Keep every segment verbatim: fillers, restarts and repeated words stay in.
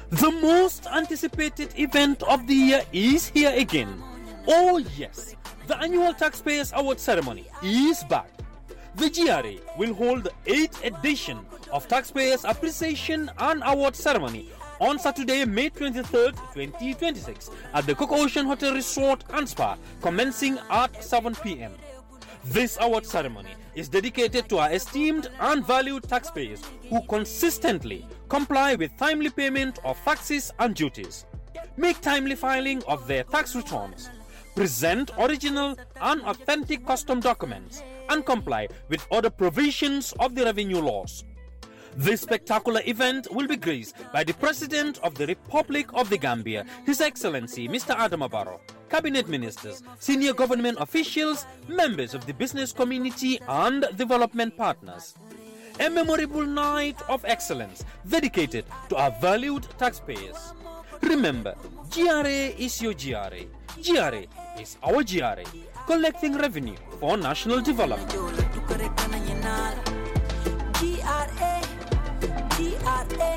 The most anticipated event of the year is here again. Oh yes, the annual Taxpayers Award ceremony is back. The G R A will hold the eighth edition of Taxpayers Appreciation and Award Ceremony on Saturday, May twenty-third, twenty twenty-six at the Cook Ocean Hotel Resort and Spa, commencing at seven p.m. This award ceremony is dedicated to our esteemed and valued taxpayers who consistently comply with timely payment of taxes and duties, make timely filing of their tax returns, present original and authentic custom documents, and comply with other provisions of the revenue laws. This spectacular event will be graced by the President of the Republic of the Gambia, His Excellency Mister Adama Barrow, Cabinet Ministers, senior government officials, members of the business community and development partners. A memorable night of excellence dedicated to our valued taxpayers. Remember, G R A is your G R A. G R A is our G R A, collecting revenue for national development. G R A, G R A,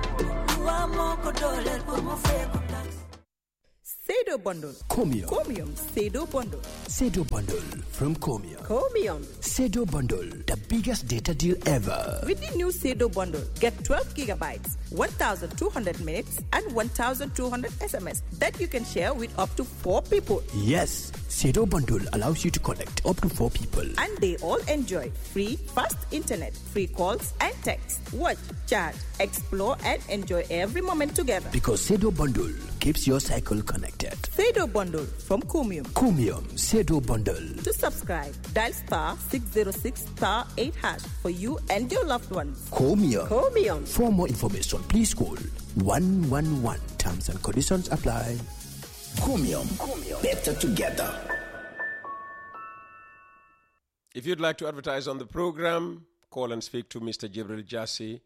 Sedo Bundle. Comium. Comium. Sedo Bundle. Sedo Bundle from Comium. Comium. Sedo Bundle, the biggest data deal ever. With the new Sedo Bundle, get twelve gigabytes, one thousand two hundred minutes, and one thousand two hundred S M S that you can share with up to four people. Yes, Sedo Bundle allows you to connect up to four people. And they all enjoy free fast internet, free calls and text. Watch, chat, explore, and enjoy every moment together. Because Sedo Bundle keeps your cycle connected. Sedo Bundle from Comium. Comium Sedo Bundle. To subscribe, dial star six zero six star eight hash for you and your loved ones. Comium. Comium. For more information, please call one one one. Terms and conditions apply. Comium. Comium. Better together. If you'd like to advertise on the program, call and speak to Mister Jibril Jassi.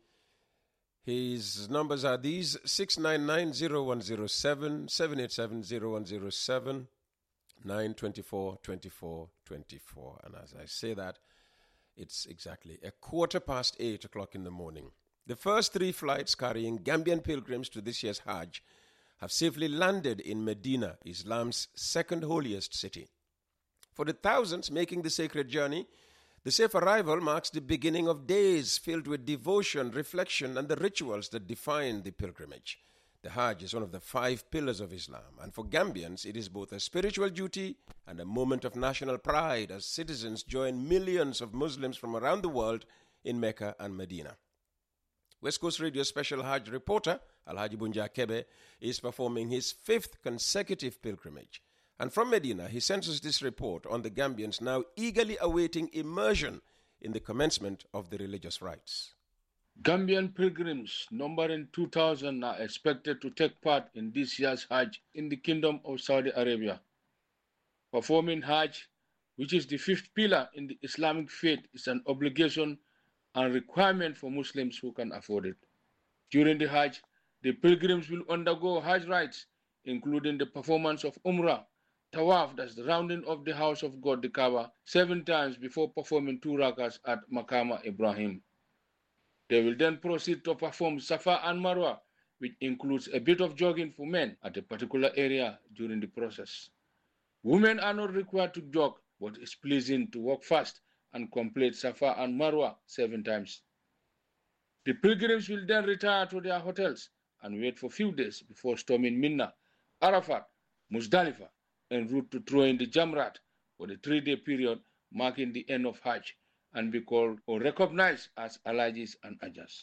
His numbers are these: six nine nine zero one zero seven, seven eight seven zero one zero seven, nine two four, two four two four. And as I say that, it's exactly a quarter past eight o'clock in the morning. The first three flights carrying Gambian pilgrims to this year's Hajj have safely landed in Medina, Islam's second holiest city. For the thousands making the sacred journey, the safe arrival marks the beginning of days filled with devotion, reflection, and the rituals that define the pilgrimage. The Hajj is one of the five pillars of Islam, and for Gambians, it is both a spiritual duty and a moment of national pride as citizens join millions of Muslims from around the world in Mecca and Medina. West Coast Radio special Hajj reporter Alhaji Bunja Kebe is performing his fifth consecutive pilgrimage. And from Medina, he sends us this report on the Gambians now eagerly awaiting immersion in the commencement of the religious rites. Gambian pilgrims numbering two thousand are expected to take part in this year's Hajj in the Kingdom of Saudi Arabia. Performing Hajj, which is the fifth pillar in the Islamic faith, is an obligation and requirement for Muslims who can afford it. During the Hajj, the pilgrims will undergo Hajj rites, including the performance of Umrah, Tawaf, that's the rounding of the house of God, the Kaaba, seven times before performing two rakas at Maqama Ibrahim. They will then proceed to perform Safa and Marwa, which includes a bit of jogging for men at a particular area during the process. Women are not required to jog, but it's pleasing to walk fast and complete Safa and Marwa seven times. The pilgrims will then retire to their hotels and wait for a few days before storming Mina, Arafat, Muzdalifah, en route to throw in the Jamrat for the three-day period marking the end of Hajj and be called or recognized as Alajis and Ajas.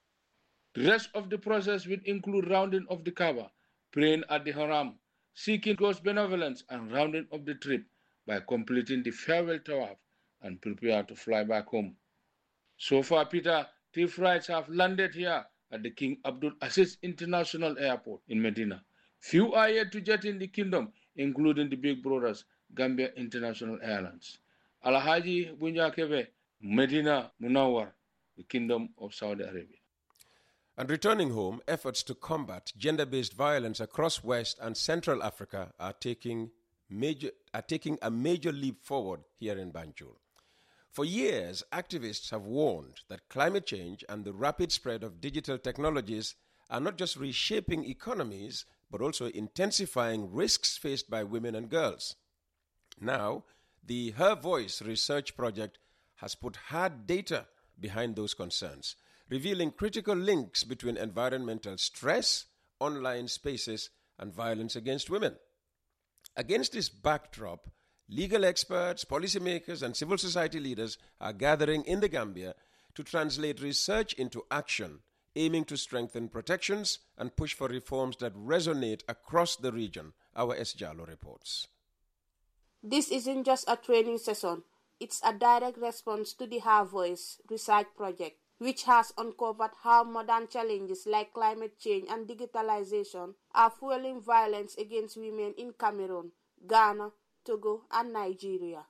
The rest of the process will include rounding of the Kaaba, praying at the Haram, seeking God's benevolence, and rounding of the trip by completing the farewell Tawaf and prepare to fly back home. So far, Peter, three flights have landed here at the King Abdul Aziz International Airport in Medina. Few are yet to jet in the kingdom, including the big brothers, Gambia International Airlines. Alhaji Bunja Kebe, Medina Munawwar, the Kingdom of Saudi Arabia. And returning home, efforts to combat gender-based violence across West and Central Africa are taking major are taking a major leap forward here in Banjul. For years, activists have warned that climate change and the rapid spread of digital technologies are not just reshaping economies, but also intensifying risks faced by women and girls. Now, the Her Voice research project has put hard data behind those concerns, revealing critical links between environmental stress, online spaces, and violence against women. Against this backdrop, legal experts, policymakers, and civil society leaders are gathering in the Gambia to translate research into action, aiming to strengthen protections and push for reforms that resonate across the region, our S. Jallo reports. This isn't just a training session. It's a direct response to the Her Voice research project, which has uncovered how modern challenges like climate change and digitalization are fueling violence against women in Cameroon, Ghana, Togo, and Nigeria.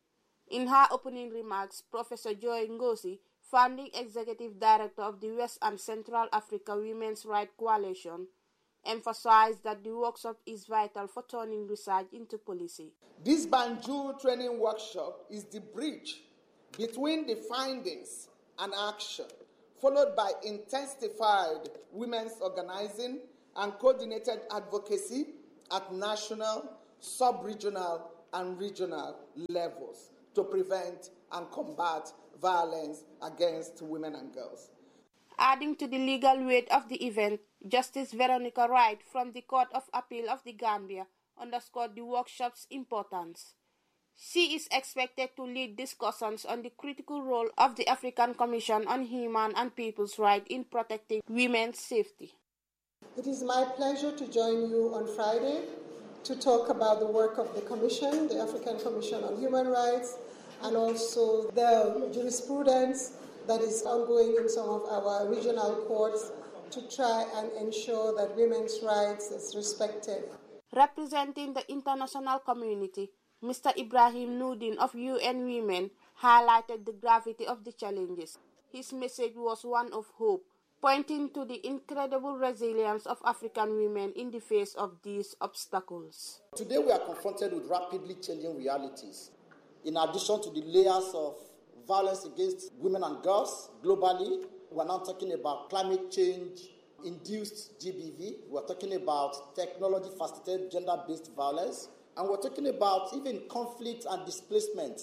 In her opening remarks, Professor Joy Ngozi, founding executive director of the West and Central Africa Women's Rights Coalition, emphasized that the workshop is vital for turning research into policy. This Banjul training workshop is the bridge between the findings and action, followed by intensified women's organizing and coordinated advocacy at national, sub-regional, and regional levels to prevent and combat violence against women and girls. Adding to the legal weight of the event, Justice Veronica Wright from the Court of Appeal of the Gambia underscored the workshop's importance. She is expected to lead discussions on the critical role of the African Commission on Human and People's Rights in protecting women's safety. It is my pleasure to join you on Friday to talk about the work of the Commission, the African Commission on Human Rights, and also the jurisprudence that is ongoing in some of our regional courts to try and ensure that women's rights is respected. Representing the international community, Mister Ibrahim Nudin of U N Women highlighted the gravity of the challenges. His message was one of hope, pointing to the incredible resilience of African women in the face of these obstacles. Today we are confronted with rapidly changing realities. In addition to the layers of violence against women and girls globally, we're now talking about climate change-induced G B V. We're talking about technology-facilitated gender-based violence. And we're talking about even conflict and displacement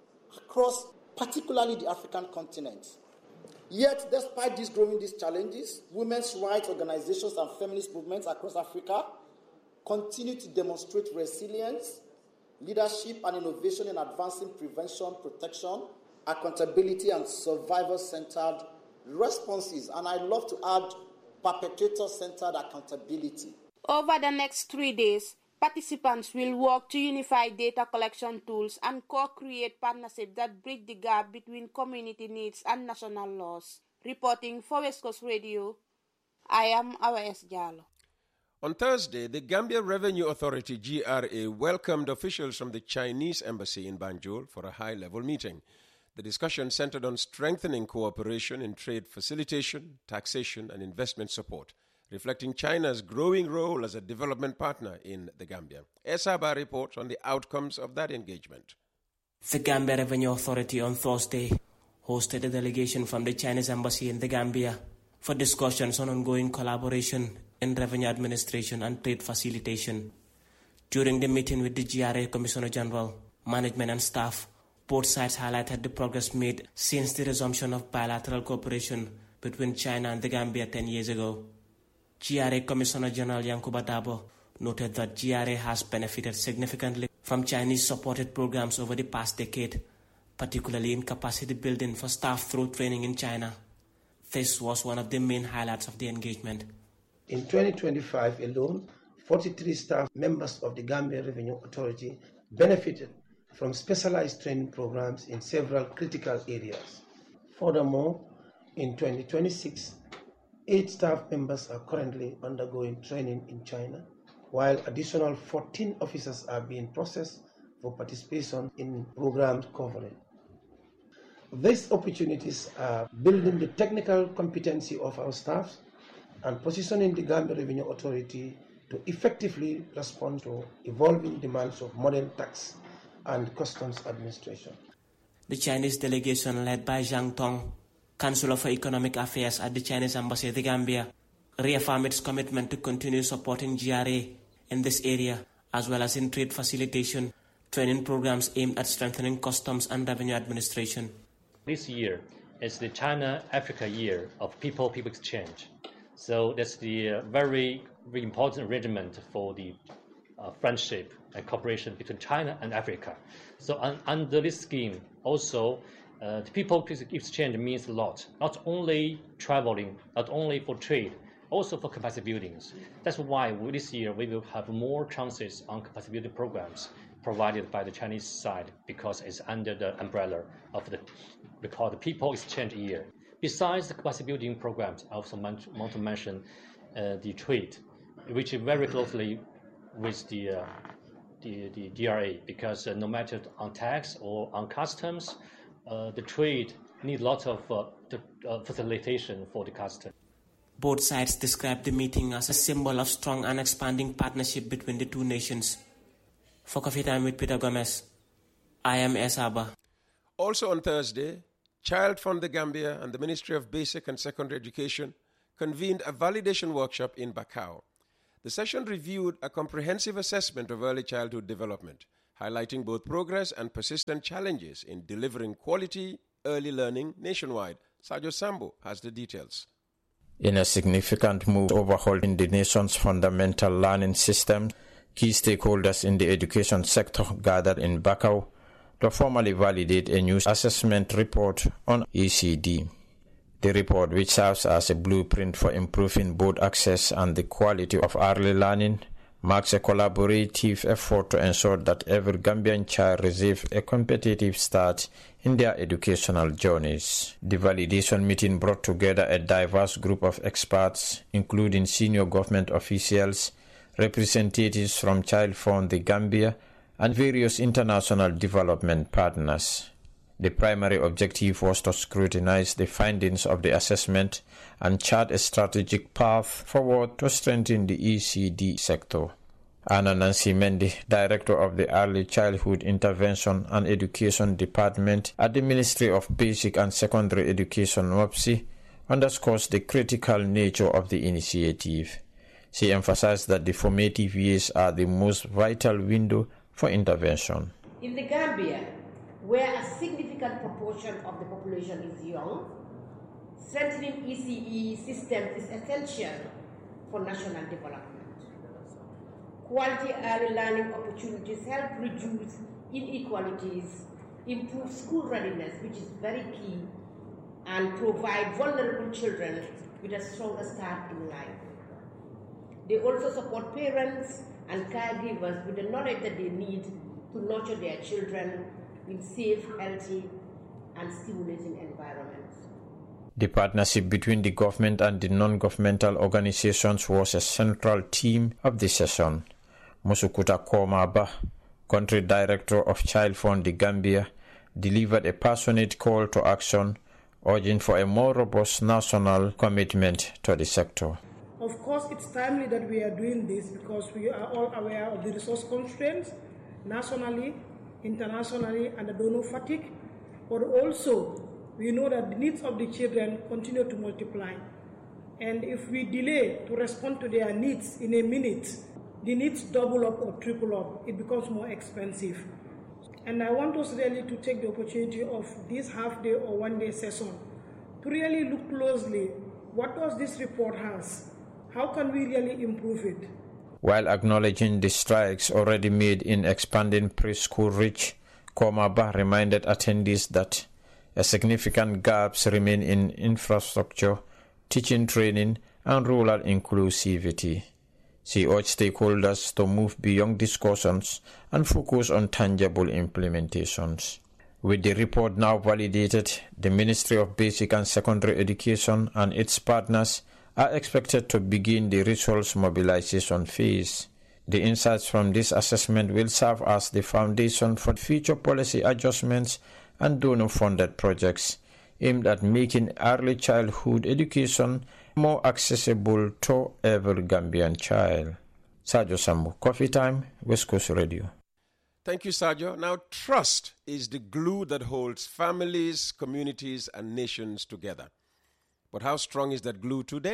across particularly the African continent. Yet, despite these growing these challenges, women's rights organizations and feminist movements across Africa continue to demonstrate resilience, leadership, and innovation in advancing prevention, protection, accountability, and survivor-centered responses. And I'd love to add perpetrator-centered accountability. Over the next three days, participants will work to unify data collection tools and co-create partnerships that bridge the gap between community needs and national laws. Reporting for West Coast Radio, I am Awa S. Jallo. On Thursday, the Gambia Revenue Authority, G R A, welcomed officials from the Chinese embassy in Banjul for a high-level meeting. The discussion centered on strengthening cooperation in trade facilitation, taxation, and investment support, reflecting China's growing role as a development partner in the Gambia. Esaba reports on the outcomes of that engagement. The Gambia Revenue Authority on Thursday hosted a delegation from the Chinese embassy in the Gambia for discussions on ongoing collaboration in revenue administration and trade facilitation. During the meeting with the G R A Commissioner General, management and staff, both sides highlighted the progress made since the resumption of bilateral cooperation between China and the Gambia ten years ago. G R A Commissioner General Yankuba Dabo noted that G R A has benefited significantly from Chinese-supported programs over the past decade, particularly in capacity building for staff through training in China. This was one of the main highlights of the engagement. In twenty twenty-five alone, forty-three staff members of the Gambia Revenue Authority benefited from specialized training programs in several critical areas. Furthermore, in twenty twenty-six, eight staff members are currently undergoing training in China, while additional fourteen officers are being processed for participation in programs covering. These opportunities are building the technical competency of our staff and positioning the Gambia Revenue Authority to effectively respond to evolving demands of modern tax and customs administration. The Chinese delegation led by Zhang Tong, Counselor for Economic Affairs at the Chinese Embassy in the Gambia, reaffirmed its commitment to continue supporting G R A in this area, as well as in trade facilitation, training programs aimed at strengthening customs and revenue administration. This year is the China-Africa Year of People-People Exchange. So that's the uh, very, very important arrangement for the uh, friendship and cooperation between China and Africa. So un- under this scheme, also, uh, the people exchange means a lot, not only traveling, not only for trade, also for capacity buildings. That's why we, this year we will have more chances on capacity building programs provided by the Chinese side, because it's under the umbrella of the, we call the People Exchange Year. Besides the capacity building programs, I also want to mention uh, the trade, which is very closely with the, uh, the, the D R A, because uh, no matter on tax or on customs, uh, the trade needs lots of uh, the, uh, facilitation for the customs. Both sides described the meeting as a symbol of strong and expanding partnership between the two nations. For Coffee Time with Peter Gomez, I am Esaba. Also on Thursday, Child Fund the Gambia and the Ministry of Basic and Secondary Education convened a validation workshop in Bakau. The session reviewed a comprehensive assessment of early childhood development, highlighting both progress and persistent challenges in delivering quality early learning nationwide. Sajo Sambo has the details. In a significant move overhauling the nation's fundamental learning system, key stakeholders in the education sector gathered in Bakau to formally validate a new assessment report on E C D. The report, which serves as a blueprint for improving both access and the quality of early learning, marks a collaborative effort to ensure that every Gambian child receives a competitive start in their educational journeys. The validation meeting brought together a diverse group of experts, including senior government officials, representatives from Child Fund the Gambia, and various international development partners. The primary objective was to scrutinize the findings of the assessment and chart a strategic path forward to strengthen the E C D sector. Anna Nancy Mendy, Director of the Early Childhood Intervention and Education Department at the Ministry of Basic and Secondary Education, M O B S I, underscores the critical nature of the initiative. She emphasized that the formative years are the most vital window for intervention. In the Gambia, where a significant proportion of the population is young, strengthening E C E systems is essential for national development. Quality early learning opportunities help reduce inequalities, improve school readiness, which is very key, and provide vulnerable children with a stronger start in life. They also support parents and caregivers with the knowledge that they need to nurture their children in safe, healthy, and stimulating environments. The partnership between the government and the non-governmental organizations was a central theme of the session. Musukuta Komaba, Country Director of Child Fund the Gambia, delivered a passionate call to action, urging for a more robust national commitment to the sector. Of course, it's timely that we are doing this because we are all aware of the resource constraints nationally, internationally, and the donor fatigue, but also we know that the needs of the children continue to multiply. And if we delay to respond to their needs in a minute, the needs double up or triple up, it becomes more expensive. And I want us really to take the opportunity of this half-day or one-day session to really look closely, what does this report has? How can we really improve it? While acknowledging the strides already made in expanding preschool reach, Komaba reminded attendees that a significant gaps remain in infrastructure, teaching training, and rural inclusivity. She urged stakeholders to move beyond discussions and focus on tangible implementations. With the report now validated, the Ministry of Basic and Secondary Education and its partners are expected to begin the resource mobilization phase. The insights from this assessment will serve as the foundation for future policy adjustments and donor-funded projects aimed at making early childhood education more accessible to every Gambian child. Sajo Sambu, Coffee Time, West Coast Radio. Thank you, Sajo. Now, trust is the glue that holds families, communities, and nations together. But how strong is that glue today?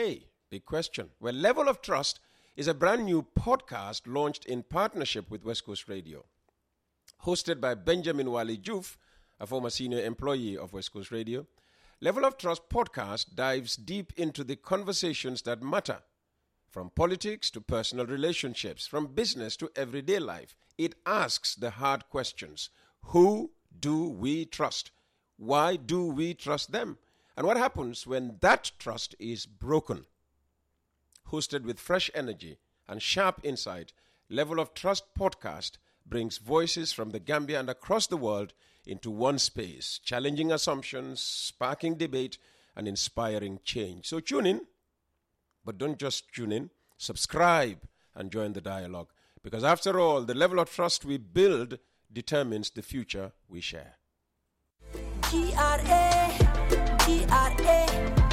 Big question. Well, Level of Trust is a brand new podcast launched in partnership with West Coast Radio. Hosted by Benjamin Wali Juf, a former senior employee of West Coast Radio, Level of Trust podcast dives deep into the conversations that matter, from politics to personal relationships, from business to everyday life. It asks the hard questions. Who do we trust? Why do we trust them? And what happens when that trust is broken? Hosted with fresh energy and sharp insight, Level of Trust podcast brings voices from the Gambia and across the world into one space, challenging assumptions, sparking debate, and inspiring change. So tune in, but don't just tune in. Subscribe and join the dialogue. Because after all, the level of trust we build determines the future we share. G R A, G R A,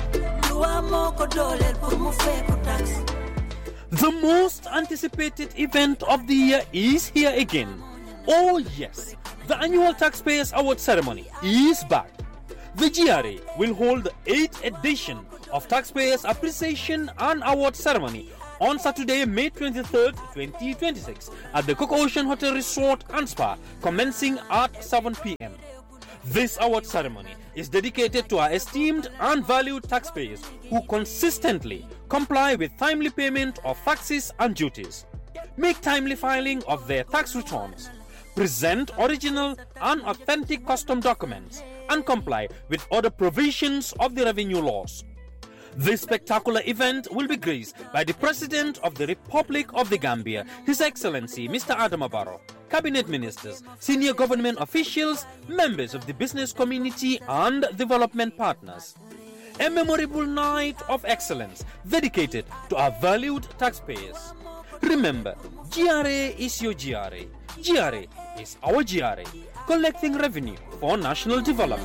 the most anticipated event of the year is here again. Oh yes, the annual Taxpayers Award ceremony is back. The G R A will hold the eighth edition of Taxpayers Appreciation and Award Ceremony on Saturday, May twenty-third, twenty twenty-six at the Cook Ocean Hotel Resort and Spa, commencing at seven p.m. This award ceremony is dedicated to our esteemed and valued taxpayers who consistently comply with timely payment of taxes and duties, make timely filing of their tax returns, present original and authentic custom documents, and comply with other provisions of the revenue laws. This spectacular event will be graced by the President of the Republic of the Gambia, His Excellency Mister Adama Barrow, Cabinet Ministers, senior government officials, members of the business community and development partners. A memorable night of excellence dedicated to our valued taxpayers. Remember, G R A is your G R A. G R A is our G R A, collecting revenue for national development.